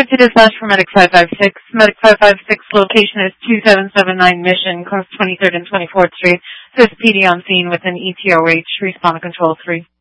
to dispatch for Medic 556. Medic 556 location is 2779 Mission, across 23rd and 24th Street. This is PD on scene with an ETOH. Respond to Control 3.